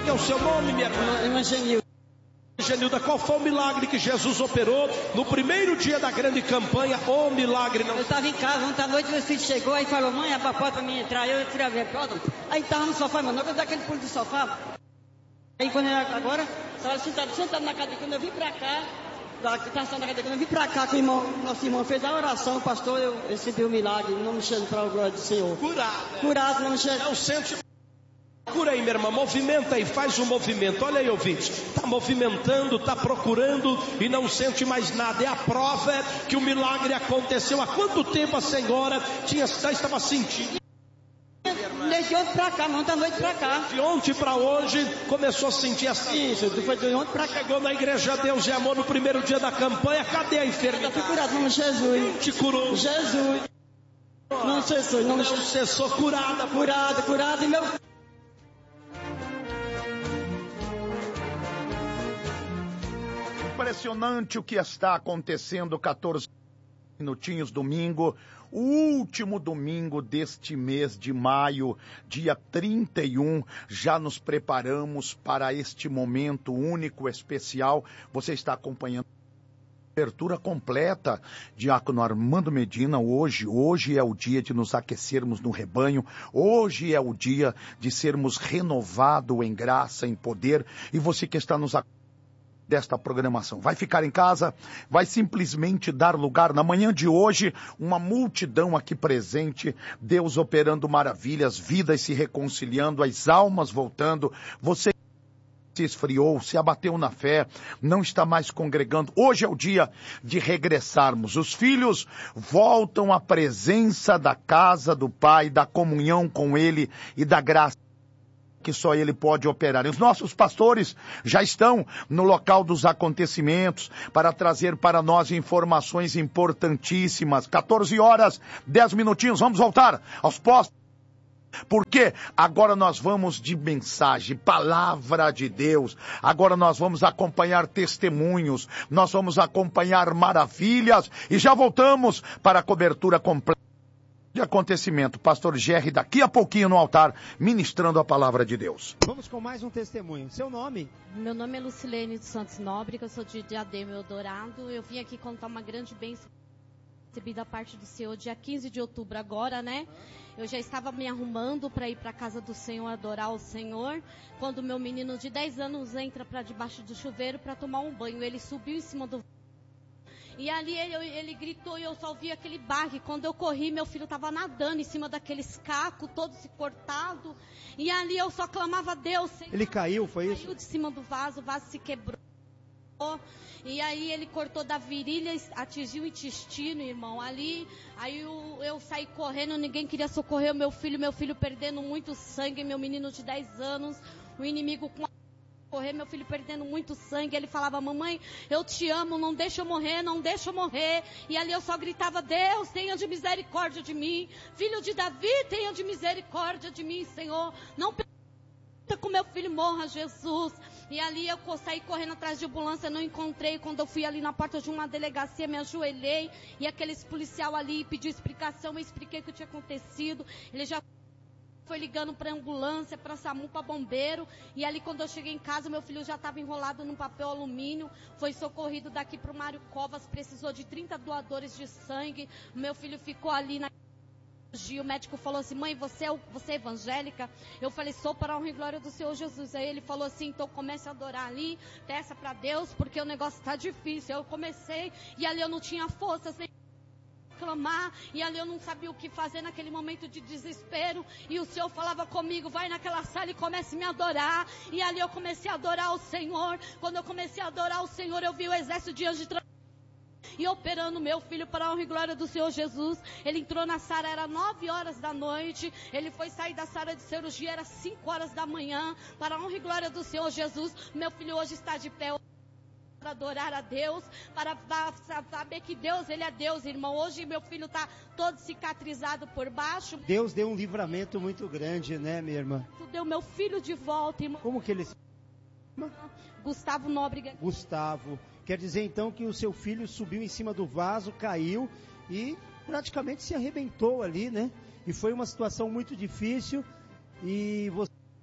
que é o seu nome, minha irmã? Genilda, qual foi o milagre que Jesus operou no primeiro dia da grande campanha? O milagre não... Eu estava em casa, ontem à noite meu filho chegou e falou, mãe, abre a porta para mim entrar. Eu tirei a minha porta, aí estava no sofá, meu nome, eu dei aquele pulo do sofá. Aí quando eu agora, estava sentado na cadeira, quando eu vim para cá, quando eu vim para cá, que nosso irmão fez a oração, pastor, eu recebi o milagre, não me chame para a glória do Senhor. Curado, não me chame. É o centro... Procura aí, minha irmã, movimenta aí, faz um movimento. Olha aí, ouvinte, está movimentando, está procurando e não sente mais nada. É a prova que o milagre aconteceu. Há quanto tempo a senhora já estava sentindo? Desde ontem para cá, ontem à noite para cá. De ontem para hoje começou a sentir essa... Isso, foi de ontem para cá. Chegou na igreja Deus e Amor no primeiro dia da campanha. Cadê a enfermidade? Eu fui curado, não, Jesus. Te curou? Jesus. Não cessou, não cessou, curada. Curada e meu... Impressionante o que está acontecendo, 14 minutinhos, domingo, o último domingo deste mês de maio, dia 31, já nos preparamos para este momento único, especial. Você está acompanhando a abertura completa, Diácono Armando Medina. Hoje é o dia de nos aquecermos no rebanho, hoje é o dia de sermos renovados em graça, em poder, e você que está nos acompanhando desta programação, vai ficar em casa, vai simplesmente dar lugar na manhã de hoje, uma multidão aqui presente, Deus operando maravilhas, vidas se reconciliando, as almas voltando. Você se esfriou, se abateu na fé, não está mais congregando, hoje é o dia de regressarmos. Os filhos voltam à presença da casa do Pai, da comunhão com Ele e da graça que só Ele pode operar. E os nossos pastores já estão no local dos acontecimentos para trazer para nós informações importantíssimas. 14 horas, 10 minutinhos, vamos voltar aos postos. Porque agora nós vamos de mensagem, palavra de Deus. Agora nós vamos acompanhar testemunhos, nós vamos acompanhar maravilhas e já voltamos para a cobertura completa de acontecimento. Pastor Gerry daqui a pouquinho no altar, ministrando a palavra de Deus. Vamos com mais um testemunho. Seu nome? Meu nome é Lucilene dos Santos Nóbrega, eu sou de Diadema Eldorado. Eu vim aqui contar uma grande bênção recebida da parte do Senhor dia 15 de outubro agora, né? Eu já estava me arrumando para ir para a casa do Senhor, adorar o Senhor, quando meu menino de 10 anos entra para debaixo do chuveiro para tomar um banho. Ele subiu em cima do... E ali ele gritou e eu só vi aquele barre. Quando eu corri, meu filho estava nadando em cima daqueles cacos, todo se cortado. E ali eu só clamava a Deus. Senhor. Ele caiu, foi isso? Caiu de cima do vaso, o vaso se quebrou. E aí ele cortou da virilha, atingiu o intestino, irmão. Ali, aí eu saí correndo, ninguém queria socorrer o meu filho perdendo muito sangue, meu menino de 10 anos, o inimigo com correr, meu filho perdendo muito sangue. Ele falava, mamãe, eu te amo, não deixa eu morrer, não deixa eu morrer. E ali eu só gritava, Deus, tenha de misericórdia de mim. Filho de Davi, tenha de misericórdia de mim, Senhor. Não permita que meu filho morra, Jesus. E ali eu saí correndo atrás de ambulância, não encontrei. Quando eu fui ali na porta de uma delegacia, me ajoelhei. E aqueles policial ali pediu explicação, eu expliquei o que tinha acontecido. Ele já foi ligando para ambulância, para SAMU, para bombeiro. E ali quando eu cheguei em casa, meu filho já estava enrolado num papel alumínio. Foi socorrido daqui para o Mário Covas, precisou de 30 doadores de sangue. Meu filho ficou ali na... O médico falou assim, mãe, você é evangélica? Eu falei, sou, para a honra e glória do Senhor Jesus. Aí ele falou assim, então comece a adorar ali, peça para Deus, porque o negócio está difícil. Eu comecei e ali eu não tinha forças nem clamar, e ali eu não sabia o que fazer naquele momento de desespero, e o Senhor falava comigo, vai naquela sala e comece a me adorar. E ali eu comecei a adorar o Senhor. Quando eu comecei a adorar o Senhor, eu vi o exército de anjos e operando meu filho para a honra e glória do Senhor Jesus. Ele entrou na sala, era 9 horas da noite, ele foi sair da sala de cirurgia, era 5 horas da manhã, para a honra e glória do Senhor Jesus. Meu filho hoje está de pé para adorar a Deus, para saber que Deus, Ele é Deus, irmão. Hoje meu filho está todo cicatrizado por baixo. Deus deu um livramento muito grande, né, minha irmã? Tu deu meu filho de volta, irmão. Como que ele se chama? Gustavo Nóbrega. Gustavo. Quer dizer então que o seu filho subiu em cima do vaso, caiu e praticamente se arrebentou ali, né? E foi uma situação muito difícil. E você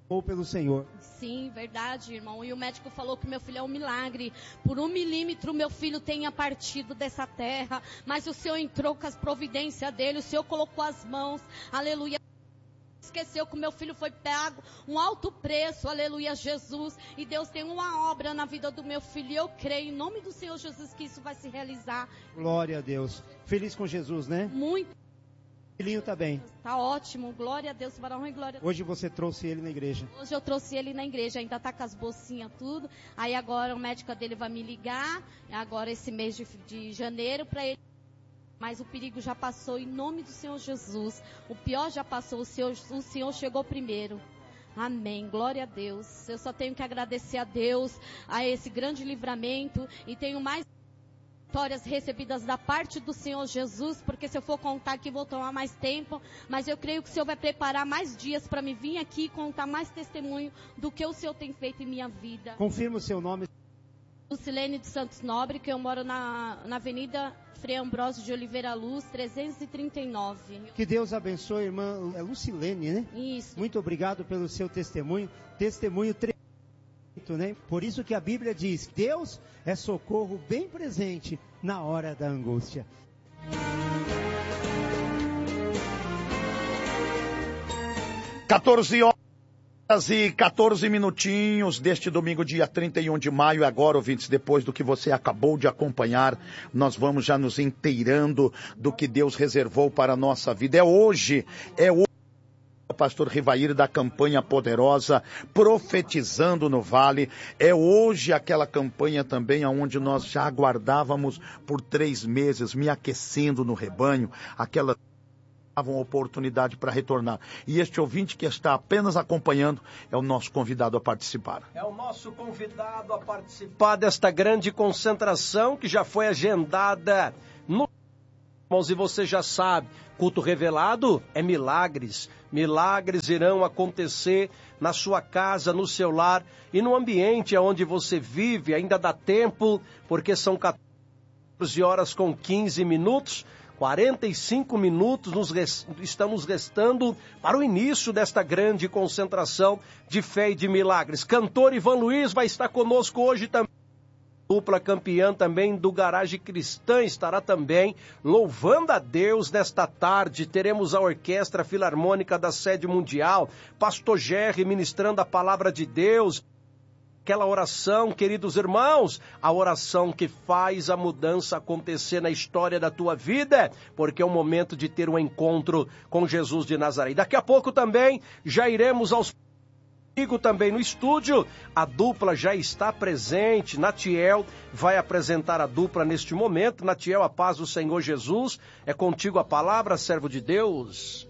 Ou pelo Senhor. Sim, verdade, irmão. E o médico falou que meu filho é um milagre. Por 1 milímetro, meu filho tenha partido dessa terra. Mas o Senhor entrou com as providências dele. O Senhor colocou as mãos. Aleluia. Esqueceu que o meu filho foi pago um alto preço. Aleluia, Jesus. E Deus tem uma obra na vida do meu filho. E eu creio, em nome do Senhor Jesus, que isso vai se realizar. Glória a Deus. Feliz com Jesus, né? Muito. O filhinho tá bem. Tá ótimo. Glória a Deus. Para a honra e glória a Deus. Hoje você trouxe ele na igreja. Hoje eu trouxe ele na igreja, ainda tá com as bolsinhas tudo. Aí agora o médico dele vai me ligar, agora esse mês de janeiro, para ele. Mas o perigo já passou em nome do Senhor Jesus. O pior já passou, o Senhor chegou primeiro. Amém, glória a Deus. Eu só tenho que agradecer a Deus, a esse grande livramento, e tenho mais vitórias recebidas da parte do Senhor Jesus, porque se eu for contar aqui vou tomar mais tempo, mas eu creio que o Senhor vai preparar mais dias para me vir aqui e contar mais testemunho do que o Senhor tem feito em minha vida. Confirma o seu nome. Lucilene dos Santos Nobre, que eu moro na Avenida Frei Ambrósio de Oliveira Luz, 339. Que Deus abençoe, irmã Lucilene, né? Isso. Muito obrigado pelo seu testemunho. Testemunho tremendo, né? Por isso que a Bíblia diz, Deus é socorro bem presente na hora da angústia. 14h14 deste domingo, dia 31 de maio. Agora, ouvintes, depois do que você acabou de acompanhar, nós vamos já nos inteirando do que Deus reservou para a nossa vida. É hoje, pastor Rivair, da campanha poderosa, profetizando no vale. É hoje aquela campanha também onde nós já aguardávamos por 3 meses, me aquecendo no rebanho, aquela uma oportunidade para retornar. E este ouvinte que está apenas acompanhando é o nosso convidado a participar. É o nosso convidado a participar desta grande concentração que já foi agendada no... Irmãos, e você já sabe, culto revelado é milagres. Milagres irão acontecer na sua casa, no seu lar e no ambiente onde você vive. Ainda dá tempo, porque são 14h15. 45 minutos estamos restando para o início desta grande concentração de fé e de milagres. Cantor Ivan Luiz vai estar conosco hoje também. Dupla campeã também do Garagem Cristã estará também louvando a Deus nesta tarde. Teremos a Orquestra Filarmônica da Sede Mundial, Pastor Gerry ministrando a palavra de Deus. Aquela oração, queridos irmãos, a oração que faz a mudança acontecer na história da tua vida, porque é o momento de ter um encontro com Jesus de Nazaré. Daqui a pouco também já iremos aos... Comigo também no estúdio, a dupla já está presente. Natiel vai apresentar a dupla neste momento. Natiel, a paz do Senhor Jesus, é contigo a palavra, servo de Deus.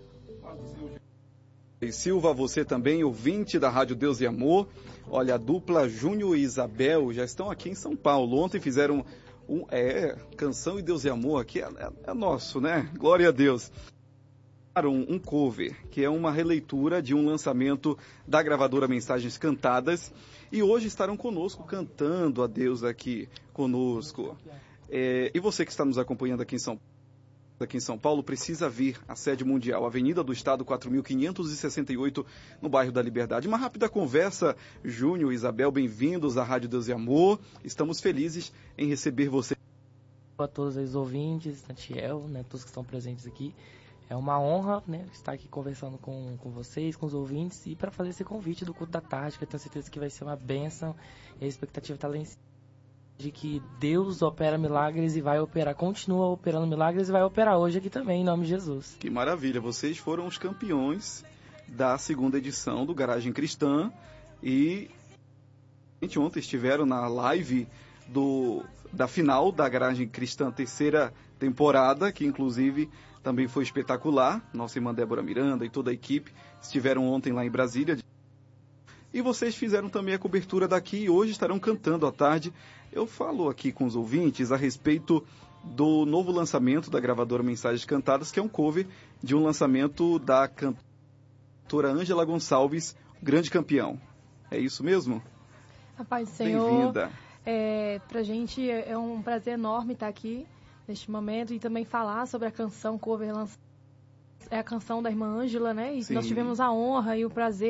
E Silva, você também, ouvinte da Rádio Deus e Amor. Olha, a dupla Júnior e Isabel já estão aqui em São Paulo. Ontem fizeram Canção e Deus e Amor, aqui é nosso, né? Glória a Deus. Um cover, que é uma releitura de um lançamento da gravadora Mensagens Cantadas. E hoje estarão conosco, cantando a Deus aqui conosco. E você que está nos acompanhando aqui em São Paulo, precisa vir à Sede Mundial, Avenida do Estado 4.568, no bairro da Liberdade. Uma rápida conversa, Júnior e Isabel, bem-vindos à Rádio Deus e Amor. Estamos felizes em receber vocês. A todos os ouvintes, Natiel, né, todos que estão presentes aqui. É uma honra, né, estar aqui conversando com vocês, com os ouvintes, e para fazer esse convite do culto da tarde, que eu tenho certeza que vai ser uma bênção, e a expectativa está lá em cima, de que Deus opera milagres e vai operar, continua operando milagres e vai operar hoje aqui também, em nome de Jesus. Que maravilha, vocês foram os campeões da 2ª edição do Garagem Cristã, e ontem estiveram na live da final da Garagem Cristã 3ª temporada, que inclusive também foi espetacular. Nossa irmã Débora Miranda e toda a equipe estiveram ontem lá em Brasília. E vocês fizeram também a cobertura daqui e hoje estarão cantando à tarde. Eu falo aqui com os ouvintes a respeito do novo lançamento da gravadora Mensagens Cantadas, que é um cover de um lançamento da cantora Ângela Gonçalves, Grande Campeão. É isso mesmo? A paz do Senhor. Bem-vinda. Pra gente é um prazer enorme estar aqui neste momento e também falar sobre a canção cover lançada. É a canção da irmã Ângela, né? E Sim. Nós tivemos a honra e o prazer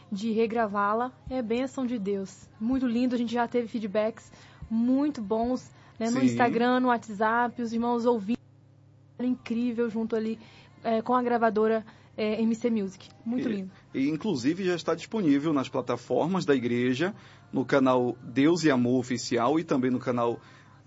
de regravá-la. É bênção de Deus. Muito lindo, a gente já teve feedbacks muito bons, né, no Instagram, no WhatsApp, os irmãos ouvindo, incrível junto ali com a gravadora MC Music. Muito lindo. E inclusive já está disponível nas plataformas da igreja, no canal Deus e Amor Oficial e também no canal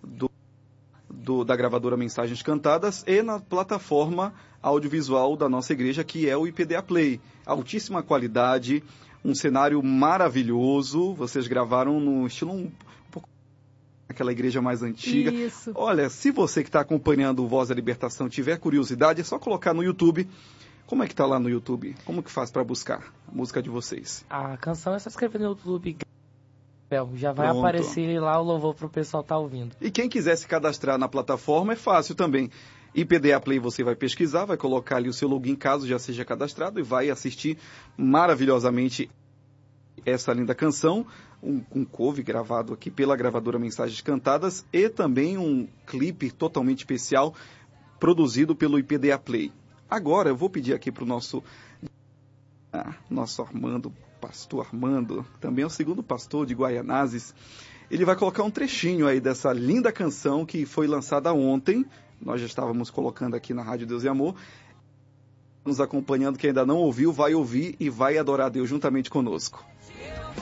da gravadora Mensagens Cantadas e na plataforma audiovisual da nossa igreja, que é o IPDA Play. Altíssima qualidade, um cenário maravilhoso. Vocês gravaram no estilo um pouco aquela igreja mais antiga. Isso. Olha, se você que está acompanhando o Voz da Libertação tiver curiosidade, é só colocar no YouTube. Como é que tá lá no YouTube? Como que faz para buscar a música de vocês? A canção é só escrever no YouTube. Já vai Pronto. aparecer lá o louvor para o pessoal estar ouvindo. E quem quiser se cadastrar na plataforma é fácil também. IPDA Play você vai pesquisar, vai colocar ali o seu login caso já seja cadastrado e vai assistir maravilhosamente essa linda canção, um cover gravado aqui pela gravadora Mensagens Cantadas e também um clipe totalmente especial produzido pelo IPDA Play. Agora eu vou pedir aqui para o nosso Armando, pastor Armando, também é o segundo pastor de Guaianazes. Ele vai colocar um trechinho aí dessa linda canção que foi lançada ontem. Nós já estávamos colocando aqui na Rádio Deus e Amor. Nos acompanhando, quem ainda não ouviu, vai ouvir e vai adorar a Deus juntamente conosco.